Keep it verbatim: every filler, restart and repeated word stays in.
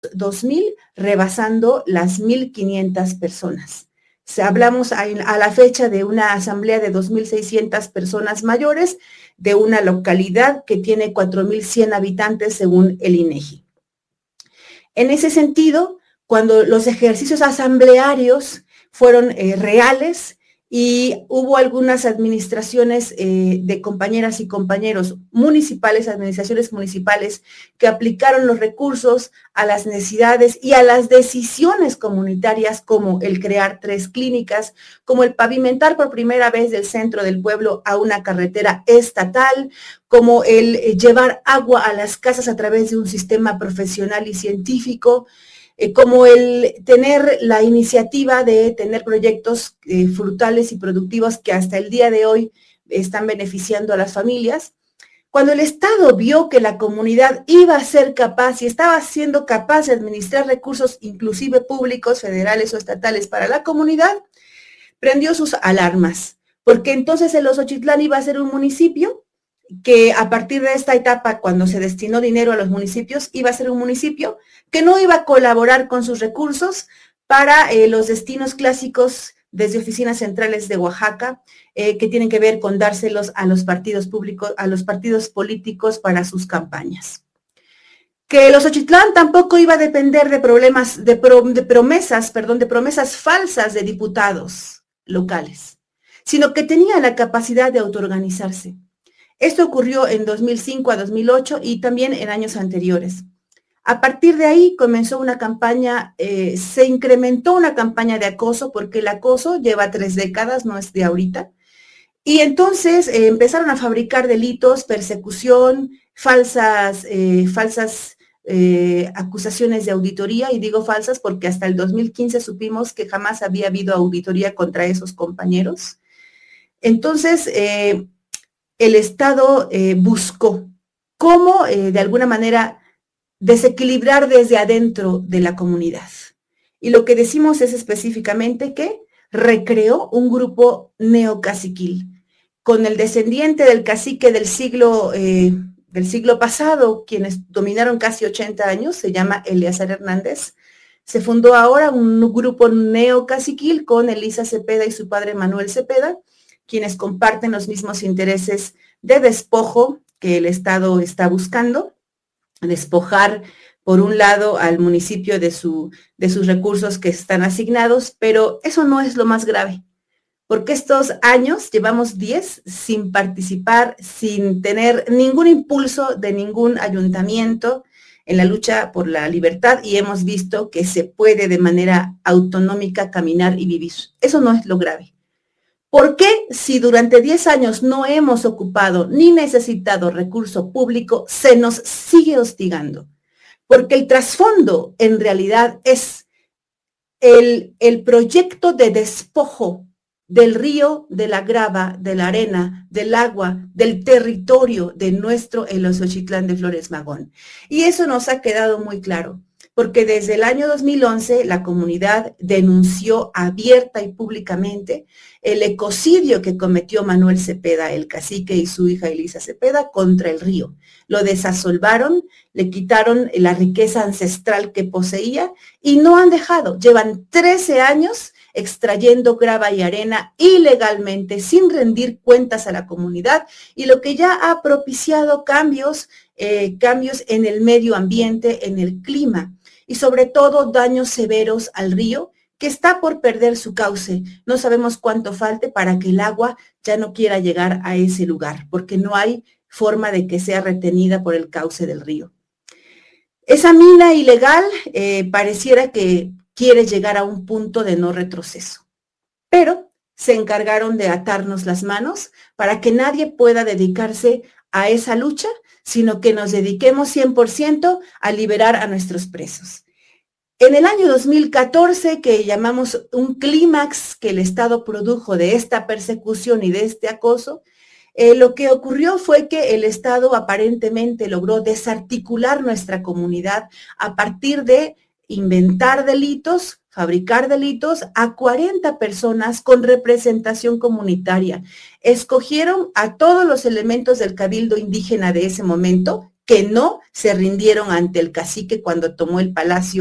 dos mil, rebasando las mil quinientas personas. Si hablamos a, a la fecha de una asamblea de dos mil seiscientas personas mayores, de una localidad que tiene cuatro mil cien habitantes según el INEGI. En ese sentido, cuando los ejercicios asamblearios fueron eh, reales y hubo algunas administraciones eh, de compañeras y compañeros municipales, administraciones municipales, que aplicaron los recursos a las necesidades y a las decisiones comunitarias, como el crear tres clínicas, como el pavimentar por primera vez del centro del pueblo a una carretera estatal, como el llevar agua a las casas a través de un sistema profesional y científico, eh, como el tener la iniciativa de tener proyectos eh, frutales y productivos que hasta el día de hoy están beneficiando a las familias. Cuando el Estado vio que la comunidad iba a ser capaz y estaba siendo capaz de administrar recursos, inclusive públicos, federales o estatales, para la comunidad, prendió sus alarmas, porque entonces el Ozochitlán iba a ser un municipio que a partir de esta etapa, cuando se destinó dinero a los municipios, iba a ser un municipio que no iba a colaborar con sus recursos para eh, los destinos clásicos desde oficinas centrales de Oaxaca, eh, que tienen que ver con dárselos a los partidos públicos, a los partidos políticos para sus campañas. Que el Ozochitlán tampoco iba a depender de problemas, de, pro, de promesas, perdón, de promesas falsas de diputados locales, sino que tenía la capacidad de autoorganizarse. Esto ocurrió en dos mil cinco a dos mil ocho y también en años anteriores. A partir de ahí comenzó una campaña, eh, se incrementó una campaña de acoso, porque el acoso lleva tres décadas, no es de ahorita. Y entonces eh, empezaron a fabricar delitos, persecución, falsas, eh, falsas eh, acusaciones de auditoría, y digo falsas porque hasta el dos mil quince supimos que jamás había habido auditoría contra esos compañeros. Entonces, eh, el Estado eh, buscó cómo, eh, de alguna manera, desequilibrar desde adentro de la comunidad. Y lo que decimos es específicamente que recreó un grupo neocaciquil, con el descendiente del cacique del siglo, eh, del siglo pasado, quienes dominaron casi ochenta años, se llama Eleazar Hernández. Se fundó ahora un grupo neocaciquil con Elisa Cepeda y su padre Manuel Cepeda, quienes comparten los mismos intereses de despojo que el Estado está buscando, despojar por un lado al municipio de, su, de sus recursos que están asignados, pero eso no es lo más grave, porque estos años, llevamos diez sin participar, sin tener ningún impulso de ningún ayuntamiento en la lucha por la libertad, y hemos visto que se puede de manera autonómica caminar y vivir. Eso no es lo grave. ¿Por qué, si durante diez años no hemos ocupado ni necesitado recurso público, se nos sigue hostigando? Porque el trasfondo en realidad es el, el proyecto de despojo del río, de la grava, de la arena, del agua, del territorio de nuestro el Ozochitlán de Flores Magón. Y eso nos ha quedado muy claro, porque desde el año dos mil once la comunidad denunció abierta y públicamente el ecocidio que cometió Manuel Cepeda, el cacique, y su hija Elisa Cepeda contra el río. Lo desasolvaron, le quitaron la riqueza ancestral que poseía y no han dejado. Llevan trece años extrayendo grava y arena ilegalmente, sin rendir cuentas a la comunidad, y lo que ya ha propiciado cambios, eh, cambios en el medio ambiente, en el clima, y sobre todo daños severos al río, que está por perder su cauce. No sabemos cuánto falte para que el agua ya no quiera llegar a ese lugar, porque no hay forma de que sea retenida por el cauce del río. Esa mina ilegal eh, pareciera que quiere llegar a un punto de no retroceso, pero se encargaron de atarnos las manos para que nadie pueda dedicarse a esa lucha, sino que nos dediquemos cien por ciento a liberar a nuestros presos. En el año dos mil catorce, que llamamos un clímax que el Estado produjo de esta persecución y de este acoso, eh, lo que ocurrió fue que el Estado aparentemente logró desarticular nuestra comunidad a partir de inventar delitos, fabricar delitos a cuarenta personas con representación comunitaria. Escogieron a todos los elementos del cabildo indígena de ese momento, que no se rindieron ante el cacique cuando tomó el palacio